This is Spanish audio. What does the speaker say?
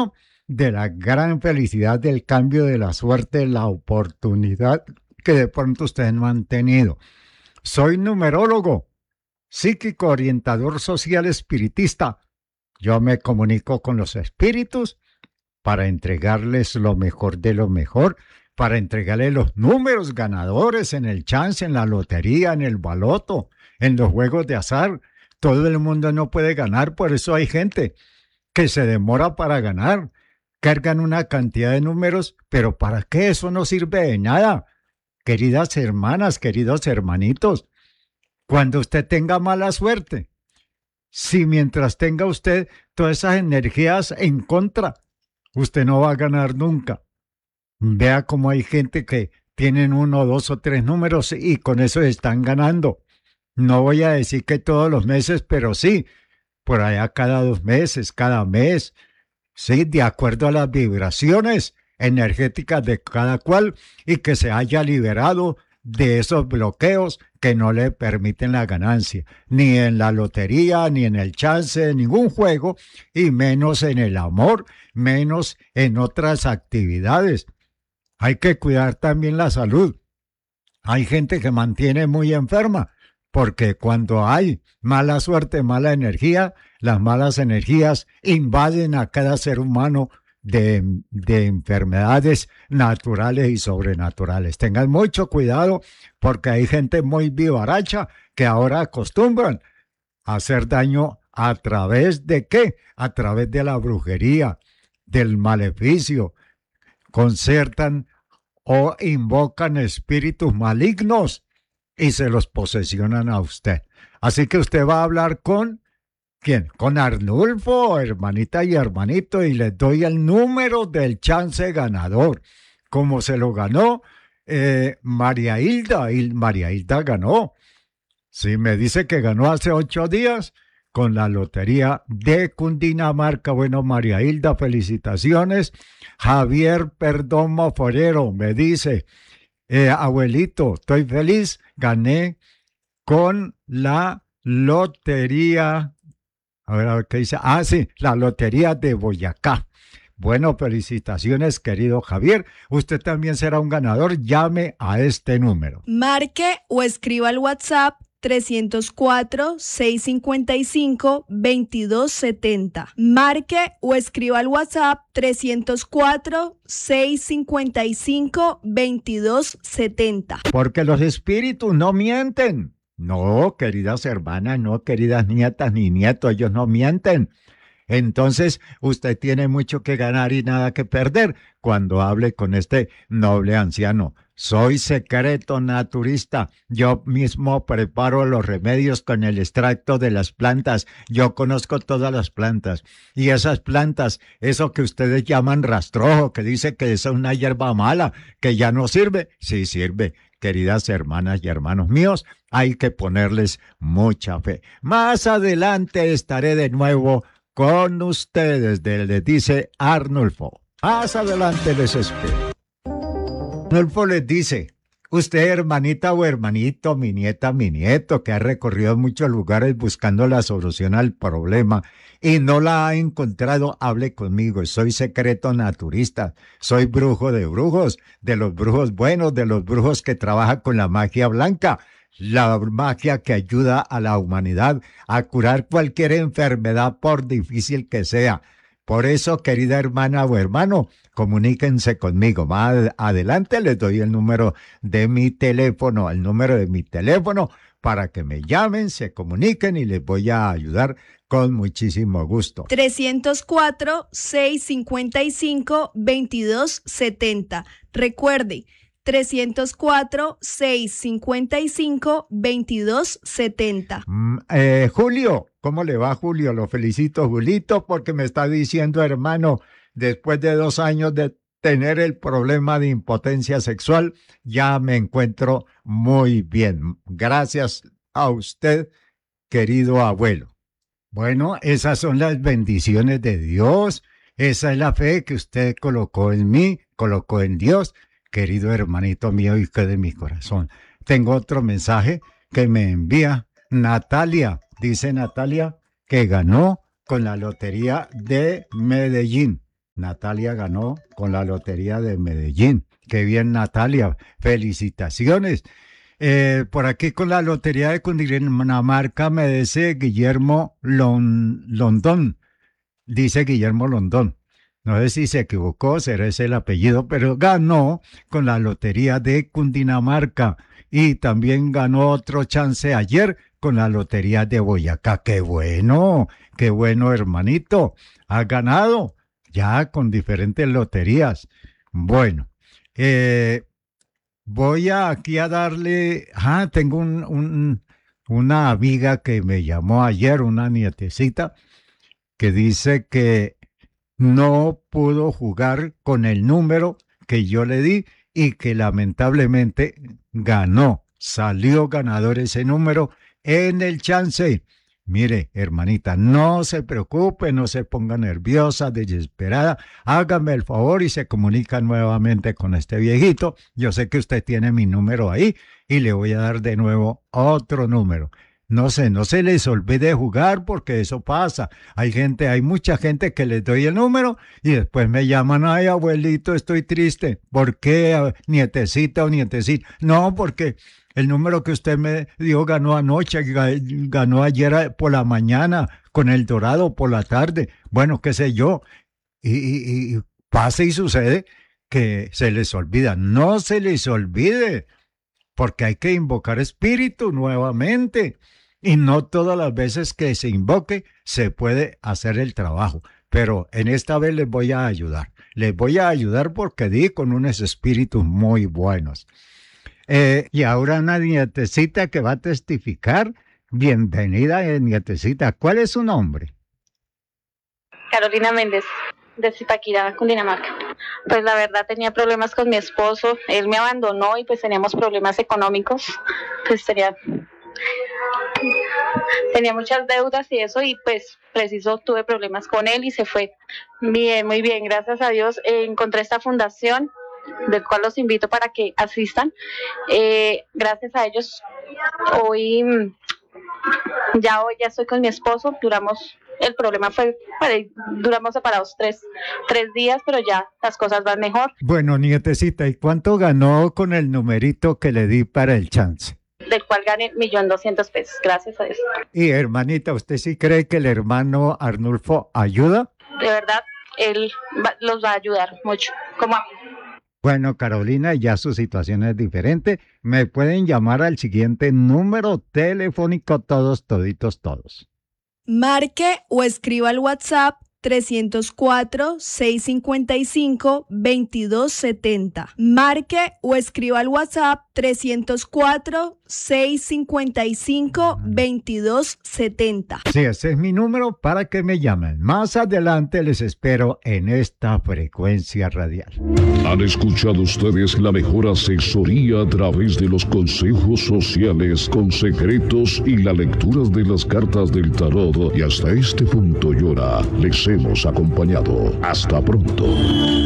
signo de la gran felicidad del cambio de la suerte, la oportunidad que de pronto ustedes no han tenido. Soy numerólogo, psíquico, orientador social, espiritista. Yo me comunico con los espíritus para entregarles lo mejor de lo mejor, para entregarles los números ganadores en el chance, en la lotería, en el baloto, en los juegos de azar. Todo el mundo no puede ganar, por eso hay gente que se demora para ganar. Cargan una cantidad de números, pero ¿para qué? Eso no sirve de nada. Queridas hermanas, queridos hermanitos, cuando usted tenga mala suerte, si mientras tenga usted todas esas energías en contra, usted no va a ganar nunca. Vea cómo hay gente que tienen 1, 2 o 3 números y con eso están ganando. No voy a decir que todos los meses, pero sí, por allá cada 2 meses, cada mes. Sí, de acuerdo a las vibraciones energéticas de cada cual y que se haya liberado de esos bloqueos que no le permiten la ganancia, ni en la lotería, ni en el chance, de ningún juego, y menos en el amor, menos en otras actividades. Hay que cuidar también la salud. Hay gente que mantiene muy enferma, porque cuando hay mala suerte, mala energía, las malas energías invaden a cada ser humano de enfermedades naturales y sobrenaturales. Tengan mucho cuidado porque hay gente muy vivaracha que ahora acostumbran a hacer daño a través de ¿qué? A través de la brujería, del maleficio. Concertan o invocan espíritus malignos y se los posesionan a usted. Así que usted va a hablar con ¿quién? Con Arnulfo, hermanita y hermanito, y les doy el número del chance ganador. Como se lo ganó María Hilda, y María Hilda ganó. Sí, me dice que ganó hace 8 días con la lotería de Cundinamarca. Bueno, María Hilda, felicitaciones. Javier Perdomo Forero me dice, abuelito, estoy feliz, gané con la lotería. A ver qué dice. Ah, sí, la lotería de Boyacá. Bueno, felicitaciones, querido Javier. Usted también será un ganador. Llame a este número. Marque o escriba al WhatsApp 304-655-2270. Marque o escriba al WhatsApp 304-655-2270. Porque los espíritus no mienten. No, queridas hermanas, no, queridas nietas ni nietos, ellos no mienten. Entonces, usted tiene mucho que ganar y nada que perder cuando hable con este noble anciano. Soy secreto naturista. Yo mismo preparo los remedios con el extracto de las plantas. Yo conozco todas las plantas. Y esas plantas, eso que ustedes llaman rastrojo, que dice que es una hierba mala, que ya no sirve, sí sirve. Queridas hermanas y hermanos míos, hay que ponerles mucha fe. Más adelante estaré de nuevo con ustedes, les dice Arnulfo. Más adelante les espero. Arnulfo les dice, usted hermanita o hermanito, mi nieta, mi nieto, que ha recorrido muchos lugares buscando la solución al problema y no la ha encontrado, hable conmigo. Soy secreto naturista, soy brujo de brujos, de los brujos buenos, de los brujos que trabajan con la magia blanca. La magia que ayuda a la humanidad a curar cualquier enfermedad por difícil que sea. Por eso, querida hermana o hermano, comuníquense conmigo. Más adelante les doy el número de mi teléfono, para que me llamen, se comuniquen y les voy a ayudar con muchísimo gusto. 304-655-2270. Recuerde, 304-655-2270. Julio, ¿cómo le va, Julio? Lo felicito, Julito, porque me está diciendo, hermano, después de 2 años de tener el problema de impotencia sexual, ya me encuentro muy bien. Gracias a usted, querido abuelo. Bueno, esas son las bendiciones de Dios. Esa es la fe que usted colocó en mí, colocó en Dios. Querido hermanito mío, hijo de mi corazón. Tengo otro mensaje que me envía Natalia. Dice Natalia que ganó con la lotería de Medellín. Natalia ganó con la Lotería de Medellín. Qué bien, Natalia. Felicitaciones. Por aquí con la Lotería de Cundinamarca me dice Guillermo Londón. Dice Guillermo Londón. No sé si se equivocó, será ese el apellido, pero ganó con la Lotería de Cundinamarca y también ganó otro chance ayer con la Lotería de Boyacá. Qué bueno, hermanito. Ha ganado ya con diferentes loterías. Bueno, eh, voy aquí a darle. Tengo una amiga que me llamó ayer, una nietecita, que dice que no pudo jugar con el número que yo le di y que lamentablemente ganó. Salió ganador ese número en el chance. Mire, hermanita, no se preocupe, no se ponga nerviosa, desesperada. Hágame el favor y se comunica nuevamente con este viejito. Yo sé que usted tiene mi número ahí y le voy a dar de nuevo otro número. No se les olvide jugar porque eso pasa. Hay mucha gente que les doy el número y después me llaman, ay, abuelito, estoy triste. ¿Por qué, nietecita o nietecita? No, porque el número que usted me dio ganó anoche, ganó ayer por la mañana con el Dorado por la tarde. Bueno, qué sé yo. Y pasa y sucede que se les olvida. No se les olvide, porque hay que invocar espíritu nuevamente. Y no todas las veces que se invoque se puede hacer el trabajo. Pero en esta vez les voy a ayudar. Les voy a ayudar porque di con unos espíritus muy buenos. Y ahora una nietecita que va a testificar. Bienvenida, nietecita. ¿Cuál es su nombre? Carolina Méndez, de Zipaquirá, Cundinamarca. Pues la verdad tenía problemas con mi esposo, él me abandonó y pues teníamos problemas económicos, pues tenía muchas deudas y eso, y pues preciso tuve problemas con él y se fue. Bien, muy bien, gracias a Dios encontré esta fundación, del cual los invito para que asistan. Gracias a ellos hoy ya estoy con mi esposo, el problema fue, duramos separados tres días, pero ya las cosas van mejor. Bueno, nietecita, ¿y cuánto ganó con el numerito que le di para el chance? Del cual gané 1.200.000 gracias a Dios. Y hermanita, ¿usted sí cree que el hermano Arnulfo ayuda? De verdad, él los va a ayudar mucho, como a mí. Bueno, Carolina, ya su situación es diferente. Me pueden llamar al siguiente número telefónico todos. Marque o escriba al WhatsApp 304-655-2270. Marque o escriba al WhatsApp 304-655-2270. Sí, ese es mi número para que me llamen. Más adelante les espero en esta frecuencia radial. Han escuchado ustedes la mejor asesoría a través de los consejos sociales con secretos y la lectura de las cartas del tarot. Y hasta este punto y hora les hemos acompañado. Hasta pronto.